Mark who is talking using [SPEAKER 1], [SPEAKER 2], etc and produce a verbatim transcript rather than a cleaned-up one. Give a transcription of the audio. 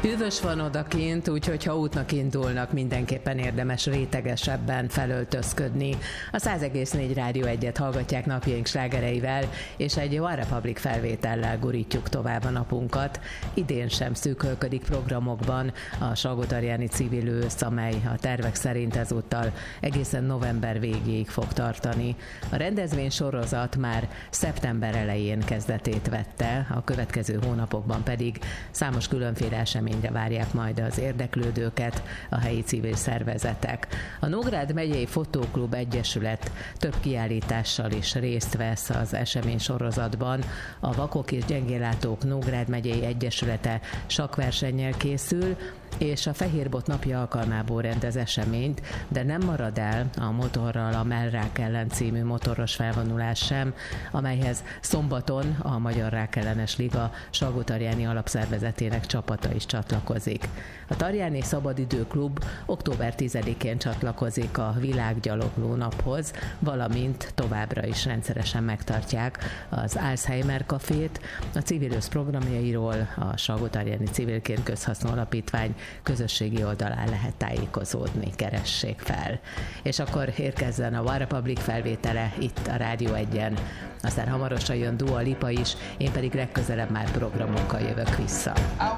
[SPEAKER 1] Hűvös van odakint, úgyhogy ha útnak indulnak, mindenképpen érdemes rétegesebben felöltözködni. A száz egész négy Rádió egyet hallgatják napjaink slágereivel, és egy One Republic felvétellel gurítjuk tovább a napunkat. Idén sem szűkölködik programokban a salgótarjáni civil ősz, amely a tervek szerint ezúttal egészen november végéig fog tartani. A rendezvény sorozat már szeptember elején kezdetét vette, a következő hónapokban pedig számos különféle eseményre várják majd az érdeklődőket a helyi civil szervezetek. A Nógrád megyei Fotóklub Egyesület több kiállítással is részt vesz az esemény sorozatban. A Vakok és Gyengéllátók Nógrád megyei Egyesülete sakkversennyel készül, és a Fehérbot napja alkalmából rendez eseményt, de nem marad el a Motorral a mellrák ellen című motoros felvonulás sem, amelyhez szombaton a Magyar Rákellenes Liga Salgótarjáni alapszervezetének csapata is csatlakozik. A Tarjáni Szabadidő Klub október tizedikén csatlakozik a Világgyalogló naphoz, valamint továbbra is rendszeresen megtartják az Alzheimer Cafét. A Civil Ősz programjairól a Salgótarjáni Civilként Közhasznú Alapítvány közösségi oldalán lehet tájékozódni, keressék fel. És akkor érkezzen a One Republic felvétele itt a Rádió egyen. Aztán hamarosan jön Dua Lipa is, én pedig legközelebb már programokkal jövök vissza.